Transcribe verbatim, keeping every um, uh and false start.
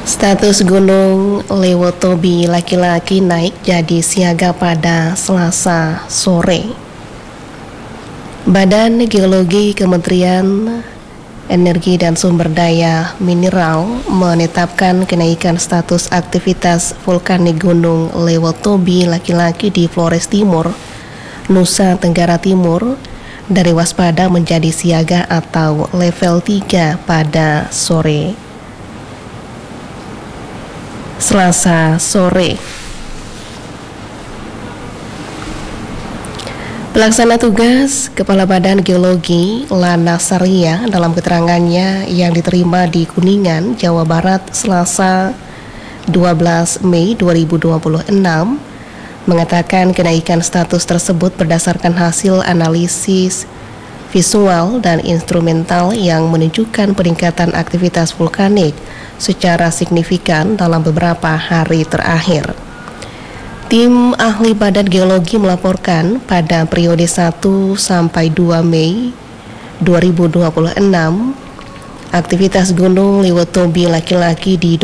Status Gunung Lewotobi laki-laki naik jadi siaga pada Selasa sore. Badan Geologi Kementerian Energi dan Sumber Daya Mineral menetapkan kenaikan status aktivitas vulkanik Gunung Lewotobi laki-laki di Flores Timur, Nusa Tenggara Timur dari waspada menjadi siaga atau level tiga pada sore. Selasa sore. Pelaksana tugas Kepala Badan Geologi Lana Saria dalam keterangannya yang diterima di Kuningan, Jawa Barat, Selasa dua belas Mei dua ribu dua puluh enam mengatakan kenaikan status tersebut berdasarkan hasil analisis visual dan instrumental yang menunjukkan peningkatan aktivitas vulkanik secara signifikan dalam beberapa hari terakhir. Tim ahli Badan Geologi melaporkan pada periode satu sampai dua Mei dua ribu dua puluh enam, aktivitas Gunung Lewotobi laki-laki di